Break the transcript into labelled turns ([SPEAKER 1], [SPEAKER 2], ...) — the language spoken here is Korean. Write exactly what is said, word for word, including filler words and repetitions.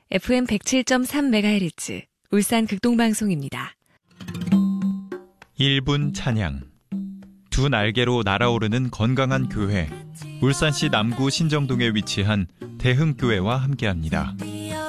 [SPEAKER 1] 에프엠 백칠 점 삼 메가헤르츠 울산 극동방송입니다.
[SPEAKER 2] 일 분 찬양. 두 날개로 날아오르는 건강한 교회. 울산시 남구 신정동에 위치한 대흥교회와 함께합니다.